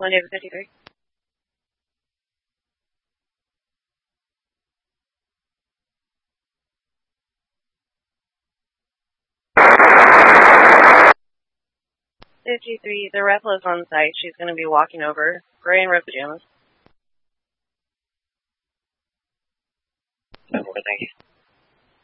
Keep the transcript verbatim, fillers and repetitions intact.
one David fifty-three. fifty-three, the Replo's on site. She's going to be walking over. Gray and red pajamas. Thank you.